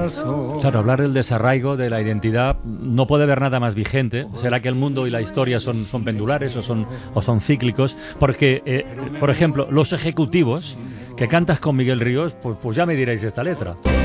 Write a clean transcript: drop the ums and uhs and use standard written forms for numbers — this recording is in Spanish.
corazón. Claro, hablar del desarraigo, de la identidad, no puede haber nada más vigente. ¿Será que el mundo y la historia son pendulares o son cíclicos? Porque, por ejemplo, los ejecutivos, que cantas con Miguel Ríos, pues ya me diréis esta letra.